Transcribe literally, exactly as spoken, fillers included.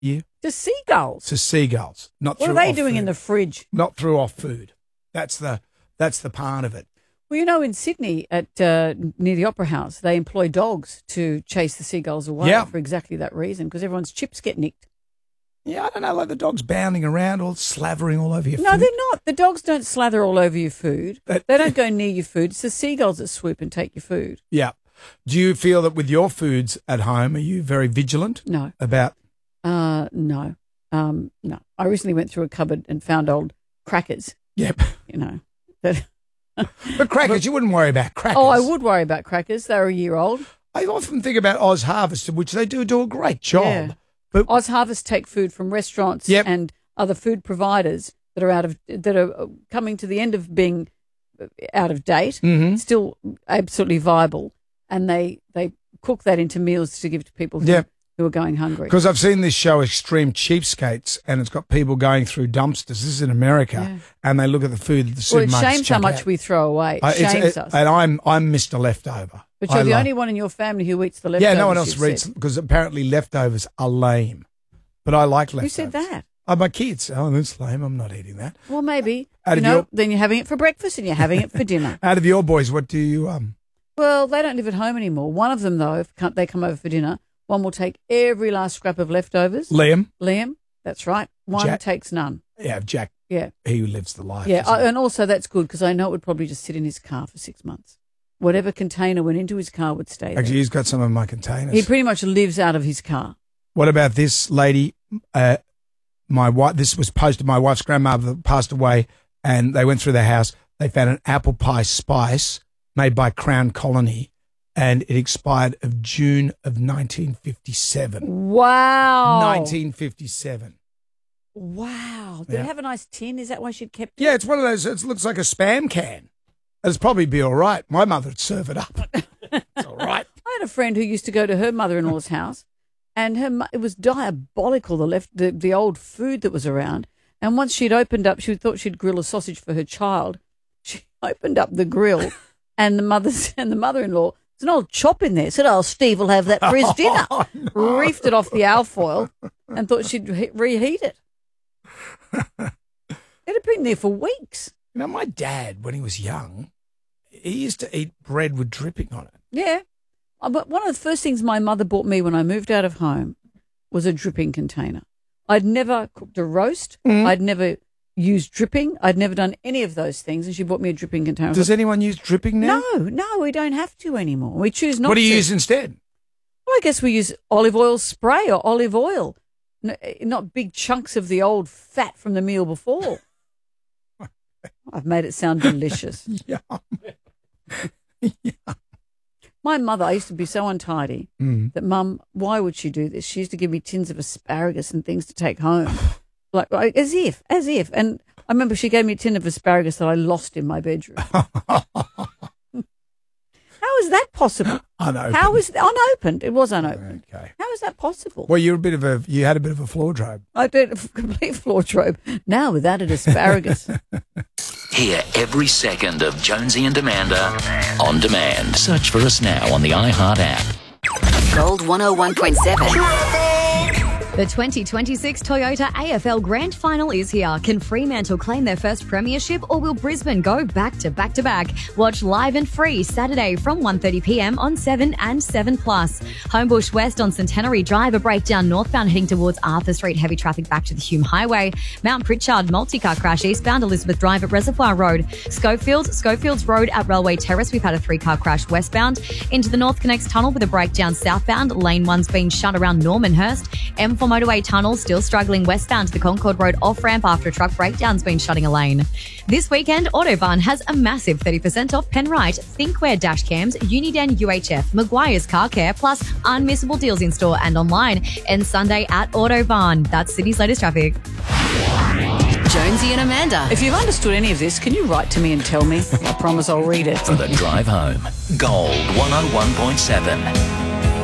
year? To seagulls. To seagulls. Not What through are they off doing food. in the fridge? Not through off food. That's the that's the part of it. Well, you know, in Sydney at uh, near the Opera House, they employ dogs to chase the seagulls away Yeah. for exactly that reason, because everyone's chips get nicked. Yeah, I don't know, like the dog's bounding around, all slavering all over your No, food. they're not. The dogs don't slather all over your food. But- They don't go near your food. It's the seagulls that swoop and take your food. Yeah. Do you feel that with your foods at home, are you very vigilant No. about? Uh, no. Um, no. I recently went through a cupboard and found old crackers, Yep. you know. That, But crackers, you wouldn't worry about crackers. oh, I would worry about crackers. They're a year old. I often think about Oz Harvest, which they do do a great job. Yeah. But Oz Harvest take food from restaurants Yep. and other food providers that are out of that are coming to the end of being out of date, Mhm. still absolutely viable, and they they cook that into meals to give to people who, Yep. who are going hungry. because I've seen this show, Extreme Cheapskates, and it's got people going through dumpsters. This is in America, Yeah. and they look at the food that the Well, it supermarkets shames how chuck much out. we throw away. It I- it's- shames it- us. And I'm I'm Mister Leftover. But you're I the like- only one in your family who eats the leftovers. Yeah, no one else you've reads said. because apparently leftovers are lame. But I like Who leftovers. said that? Oh, my kids. Oh, that's lame. I'm not eating that. Well, maybe. Out you of know, your- then you're having it for breakfast and you're having it for dinner. Out of your boys, what do you um? Well, they don't live at home anymore. One of them, though, if co- they come over for dinner, one will take every last scrap of leftovers. Liam? Liam, that's right. One Jack. takes none. Yeah, Jack. Yeah. He lives the life. Yeah, doesn't I, he? and also that's good because I know it would probably just sit in his car for six months. Whatever container went into his car would stay there. Actually, he's got some of my containers. He pretty much lives out of his car. What about this lady? Uh, my wife. This was posted. My wife's grandmother passed away, and they went through the house. They found an apple pie spice made by Crown Colony, and it expired of June of nineteen fifty-seven. Wow. nineteen fifty-seven. Wow. Did Yeah. it have a nice tin? Is that why she'd kept it? Yeah, it's one of those. It looks like a spam can. It'd probably be all right. My mother would serve it up. It's all right. I had a friend who used to go to her mother-in-law's house, and her mo- it was diabolical, the left the, the old food that was around. And once she'd opened up, she thought she'd grill a sausage for her child. She opened up the grill, and the mother's and the mother-in-law, there's an old chop in there. Said, "Oh, Steve will have that for his dinner." Oh, no. Reefed it off the alfoil and thought she'd re- reheat it. It had been there for weeks. You know, my dad, when he was young, he used to eat bread with dripping on it. Yeah. Uh, But one of the first things my mother bought me when I moved out of home was a dripping container. I'd never cooked a roast. Mm. I'd never used dripping. I'd never done any of those things. And she bought me a dripping container. I Does thought, anyone use dripping now? no, no, we don't have to anymore. We choose not What do you to. use instead? Well, I guess we use olive oil spray or olive oil, N- not big chunks of the old fat from the meal before. I've made it sound delicious. Yeah. My mother, I used to be so untidy Mm. that Mum, why would she do this? She used to give me tins of asparagus and things to take home. like, like as if, as if. And I remember she gave me a tin of asparagus that I lost in my bedroom. How is that possible? Unopened. How is unopened? It was unopened. Okay. How is that possible? Well, you're a bit of a. You had a bit of a floor drobe. I did a complete floor trope. Now with added asparagus. Hear every second of Jonesy and Amanda on demand. Search for us now on the iHeart app. Gold one oh one point seven. The twenty twenty-six Toyota A F L Grand Final is here. Can Fremantle claim their first premiership, or will Brisbane go back to back to back? Watch live and free Saturday from one thirty p m on seven and seven plus. Homebush West on Centenary Drive, a breakdown northbound heading towards Arthur Street, heavy traffic back to the Hume Highway. Mount Pritchard, multi-car crash eastbound Elizabeth Drive at Reservoir Road. Schofield, Schofields Road at Railway Terrace, we've had a three-car crash westbound. Into the North Connects Tunnel with a breakdown southbound. Lane one's been shut around Normanhurst. M four motorway tunnel still struggling westbound to the Concord Road off-ramp after a truck breakdown's been shutting a lane. This weekend, Autobarn has a massive thirty percent off Penrite, Thinkware dash cams, Uniden U H F, Maguire's Car Care, plus unmissable deals in store and online. And Sunday at Autobarn. That's Sydney's latest traffic. Jonesy and Amanda. If you've understood any of this, can you write to me and tell me? I promise I'll read it. For the drive home. Gold one oh one point seven.